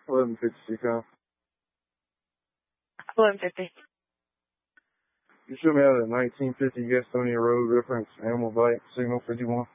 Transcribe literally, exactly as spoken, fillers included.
eleven fifty Seacom. eleven fifty. You should me out at nineteen fifty Gastonia Road, reference Animal Bite, signal fifty-one.